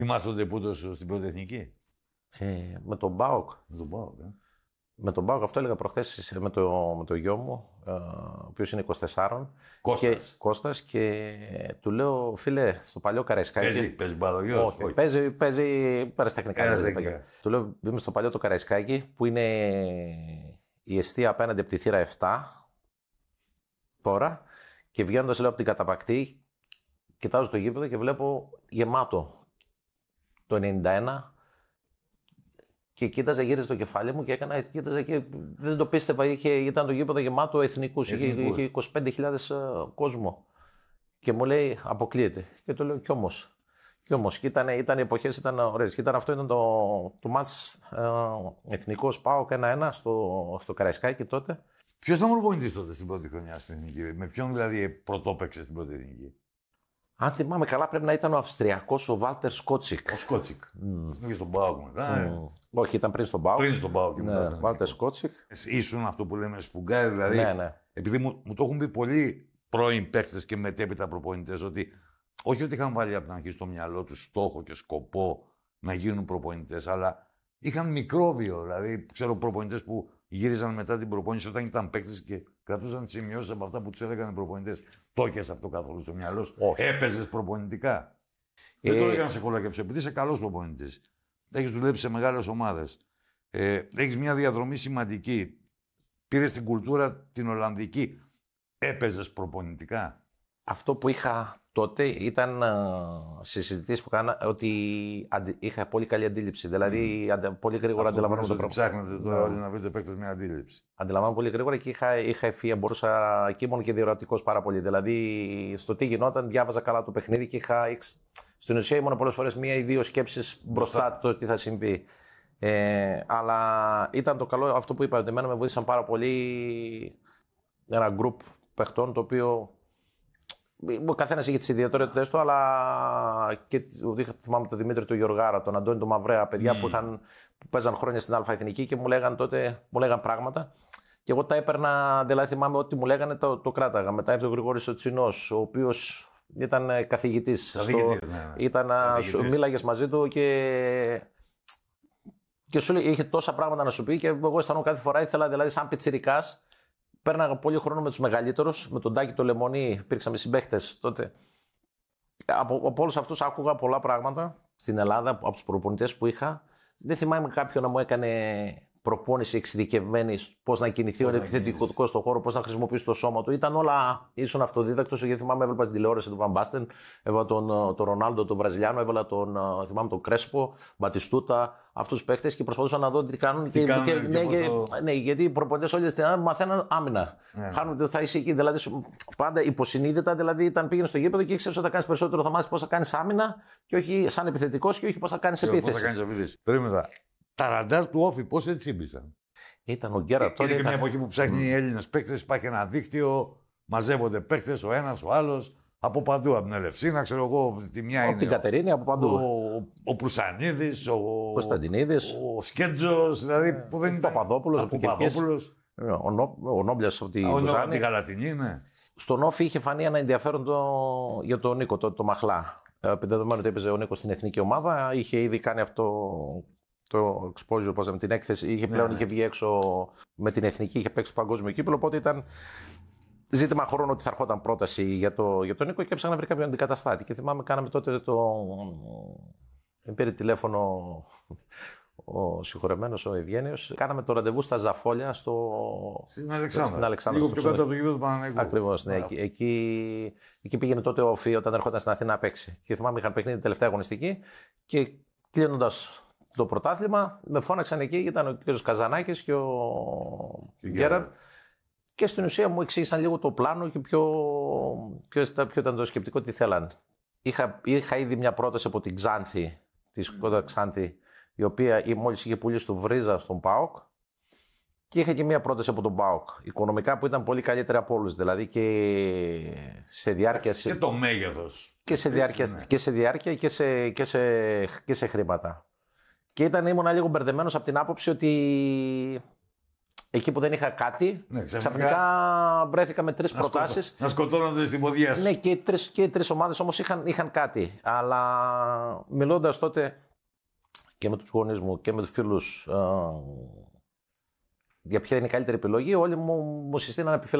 Θυμάσαι τον τεπούτο σου στην πρώτη εθνική? Με τον ΠΑΟΚ. Με τον ΠΑΟΚ, Με τον ΠΑΟΚ, αυτό έλεγα προχθές με το γιο μου, ο οποίος είναι 24. Κώστας, και του λέω, φίλε, στο παλιό Καραϊσκάκι. Παίζει μπαλογιός? Όχι, παίζει παραστεχνικά. Του λέω, είμαι στο παλιό το Καραϊσκάκι, που είναι η εστία απέναντι από τη θύρα 7 τώρα, και βγαίνοντας, λέω, από την Καταπακτή, κοιτάζω το γήπεδο και βλέπω γεμάτο το 91. Και κοίταζα, γύριζε το κεφάλι μου και κοίταζα και δεν το πίστευα. Ήταν το γήπεδο γεμάτο εθνικούς. Είχε 25.000 κόσμο. Και μου λέει, αποκλείεται. Και το λέω, κι όμως. Και ήταν οι εποχές, ήταν ωραίες. Και αυτό ήταν το μάτς εθνικός ΠΑΟΚ 1-1 στο Καραϊσκάκι τότε. Ποιος ήταν ο προπονητής τότε στην πρώτη χρονιά στην εθνική? Με ποιον δηλαδή πρωτόπαιξε στην πρώτη εθνική? Αν θυμάμαι καλά, πρέπει να ήταν ο Αυστριακός, ο Βάλτερ Σκότσικ. Ο Σκότσικ. Είχε στον ΠΑΟΚ μετά. Όχι, ήταν πριν στον ΠΑΟΚ. Πριν στον ΠΑΟΚ. Ναι, Βάλτερ Σκότσικ. Ήσουν αυτό που λέμε σφουγγάρι, δηλαδή. Ναι. Επειδή μου το έχουν πει πολλοί πρώην παίκτες και μετέπειτα προπονητές, ότι όχι ότι είχαν βάλει από την αρχή στο μυαλό τους στόχο και σκοπό να γίνουν προπονητές, αλλά είχαν μικρόβιο. Δηλαδή, ξέρω προπονητές που γύριζαν μετά την προπόνηση όταν ήταν παίκτες και κρατούσαν τις σημειώσεις από αυτά που τους έλεγαν οι προπονητές. Το έχεις αυτό καθόλου στο μυαλό σου? Έπαιζες προπονητικά? Δεν το έκανα σε κολακεύσω, επειδή είσαι καλός προπονητής. Έχεις δουλέψει σε μεγάλες ομάδες. Έχεις μια διαδρομή σημαντική. Πήρες την κουλτούρα την Ολλανδική. Έπαιζες προπονητικά? Αυτό που είχα τότε ήταν σε συζητήσεις που κάνα ότι είχα πολύ καλή αντίληψη. Δηλαδή, πολύ γρήγορα αντιλαμβάνομαι το πρόβλημα. Ψάχνετε τώρα όλοι να βρείτε παίκτες με αντίληψη. Αντιλαμβάνομαι πολύ γρήγορα και είχα ευφυΐα. Μπορούσα και ήμουν και διορατικός πάρα πολύ. Δηλαδή, στο τι γινόταν, διάβαζα καλά το παιχνίδι και στην ουσία ήμουν πολλές φορές μία ή δύο σκέψεις μπροστά το τι θα συμβεί. Αλλά ήταν το καλό αυτό που είπα, ότι εμένα με βοήθησαν πάρα πολύ ένα γκρουπ παιχτών, το οποίο ο καθένας είχε τις ιδιαιτερότητες του, αλλά και θυμάμαι τον Δημήτρη του Γιωργάρα, τον Αντώνη του Μαυρέα, παιδιά που παίζαν χρόνια στην Α' Εθνική και μου λέγαν πράγματα. Και εγώ τα έπαιρνα, δηλαδή θυμάμαι ότι μου λέγανε το κράταγα. Μετά ήρθε ο Γρηγόρης ο Τσινός, ο οποίος ήταν καθηγητής. Μίλαγες μαζί του και σου λέει, είχε τόσα πράγματα να σου πει και εγώ αισθανόμουν κάθε φορά, ήθελα δηλαδή σαν πιτσιρικάς. Πέρναγα πολύ χρόνο με τους μεγαλύτερους, με τον Τάκη το Λεμονί, υπήρξαμε συμπαίχτες τότε. Από όλους αυτούς άκουγα πολλά πράγματα στην Ελλάδα, από τους προπονητές που είχα. Δεν θυμάμαι κάποιον να μου έκανε προπόνηση εξειδικευμένη, πώς να κινηθεί ο επιθετικός στον χώρο, πώς να χρησιμοποιήσει το σώμα του. Ήσουν αυτοδίδακτος, γιατί θυμάμαι έβλεπα στην τηλεόραση τον Βαν Μπάστεν, έβαλα τον Ρονάλντο, τον Βραζιλιάνο, έβαλα τον Κρέσπο, Μπατιστούτα, αυτούς τους παίχτες και προσπαθούσα να δω τι κάνουν. Ναι, γιατί οι προπονητές όλοι στην Ελλάδα μαθαίναν άμυνα. Χάνουν, θα είσαι εκεί. Δηλαδή, πάντα υποσυνείδητα, δηλαδή, πήγαινε στο γήπεδο και ήξερες ότι θα κάνεις περισσότερο, θα μάθεις πώς θα κάνεις άμυνα και όχι σαν επιθετικός και όχι πώς θα κάνεις επίθεση. Τα ραντάρ του Όφη, πώς έτσι ήμπησαν? Ήταν ο Γκέραρτ. Είναι και μια εποχή που ψάχνει οι Έλληνες παίκτες, υπάρχει ένα δίκτυο, μαζεύονται παίκτες, ο ένας, ο άλλος, από παντού. Από την Ελευσίνα, ξέρω εγώ, τη μια είναι. Από την Κατερίνη, από παντού. Ο Προυσανίδης, ο Κωνσταντινίδης, ο Σκέτζος, δηλαδή που δεν ήταν. Ο Παπαδόπουλος, ο Νόμπλιας από τη Βουζάνη. Από τη Γαλατινή, ναι. Στον Όφη είχε φανεί ένα ενδιαφέρον για τον Νίκο, το Μαχλά. Δεδομένου ότι έπαιζε ο Νίκος στην εθνική ομάδα, είχε ήδη κάνει αυτό. Το exposure, με την έκθεση, είχε βγει έξω με την εθνική, είχε παίξει το παγκόσμιο κύπελλο. Οπότε ήταν ζήτημα χρόνου ότι θα ερχόταν πρόταση για τον Νίκο και έψαχνα να βρει κάποιον αντικαταστάτη. Και θυμάμαι, κάναμε τότε πήρε τηλέφωνο ο συγχωρεμένος, ο Ευγένιος. Κάναμε το ραντεβού στα Ζαφόλια στην Αλεξάνδρα. Λίγο πιο κάτω από το γήπεδο του Παναθηναϊκού. Ακριβώς, ναι. Εκεί πήγαινε τότε ο Όφη όταν ερχόταν στην Αθήνα να παίξει. Και θυμάμαι, είχαν παιχνίδι την τελευταία αγωνιστική και κλείνοντας το πρωτάθλημα, με φώναξαν εκεί, ήταν ο κ. Καζανάκης και ο Γκέραρτ. Και στην ουσία μου εξήγησαν λίγο το πλάνο και ποιο ήταν το σκεπτικό, τι θέλαν. Είχα ήδη μια πρόταση από την Ξάνθη, τη Σκότα Ξάνθη, η οποία μόλις είχε πουλήσει το Βρίζα στον ΠΑΟΚ. Και είχα και μια πρόταση από τον ΠΑΟΚ. Οικονομικά που ήταν πολύ καλύτερη από όλους. Δηλαδή και σε διάρκεια. Και το μέγεθος. Και σε διάρκεια και σε χρήματα. Και ήμουν λίγο μπερδεμένος από την άποψη ότι εκεί που δεν είχα κάτι, Ναι, ξαφνικά βρέθηκα με 3 προτάσεις. Να σκοτώνονται στην ποδιά σου. Ναι, και οι τρεις ομάδες όμως είχαν κάτι. Αλλά μιλώντας τότε και με τους γονείς μου και με τους φίλους για ποια είναι η καλύτερη επιλογή, όλοι μου συστήναν